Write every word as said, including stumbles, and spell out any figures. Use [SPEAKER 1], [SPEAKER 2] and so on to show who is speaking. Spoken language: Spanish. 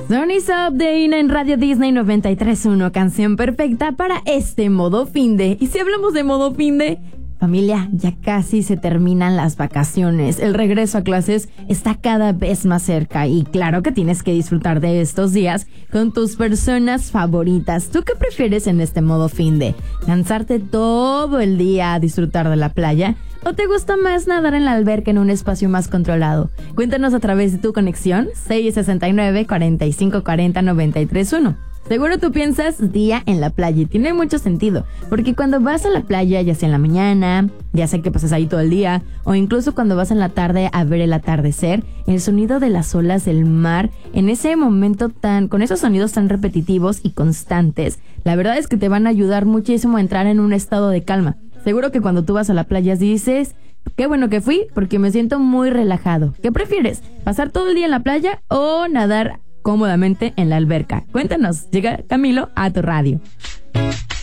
[SPEAKER 1] Sunny's Up de Ina en Radio Disney noventa y tres punto uno, canción perfecta para este modo finde. Y si hablamos de modo finde, familia, ya casi se terminan las vacaciones. El regreso a clases está cada vez más cerca y claro que tienes que disfrutar de estos días con tus personas favoritas. ¿Tú qué prefieres en este modo finde? ¿Cansarte todo el día a disfrutar de la playa? ¿O te gusta más nadar en la alberca en un espacio más controlado? Cuéntanos a través de tu conexión seis sesenta y nueve, cuarenta y cinco cuarenta, noventa y tres uno. Seguro tú piensas día en la playa y tiene mucho sentido, porque cuando vas a la playa, ya sea en la mañana, ya sea que pasas ahí todo el día, o incluso cuando vas en la tarde a ver el atardecer, el sonido de las olas del mar, en ese momento tan, con esos sonidos tan repetitivos y constantes, la verdad es que te van a ayudar muchísimo a entrar en un estado de calma. Seguro que cuando tú vas a la playa dices, qué bueno que fui porque me siento muy relajado. ¿Qué prefieres? ¿Pasar todo el día en la playa o nadar cómodamente en la alberca? Cuéntanos. Llega Camilo a tu radio.